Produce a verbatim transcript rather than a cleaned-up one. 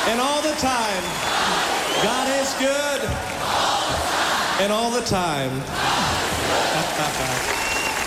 And all the time, God is good. And all the time.